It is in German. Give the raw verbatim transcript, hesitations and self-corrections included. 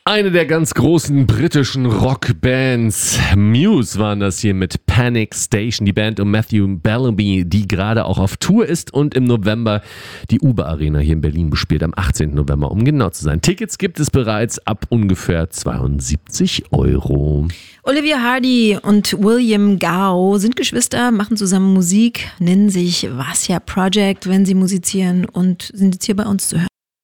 Eine der ganz großen britischen Rockbands, Muse, waren das hier mit Panic Station, die Band um Matthew Bellamy, die gerade auch auf Tour ist und im November die Uber Arena hier in Berlin bespielt, am achtzehnten November, um genau zu sein. Tickets gibt es bereits ab ungefähr zweiundsiebzig Euro. Olivia Hardy und William Gao sind Geschwister, machen zusammen Musik, nennen sich Vasya Project, wenn sie musizieren und sind jetzt hier bei uns zu hören.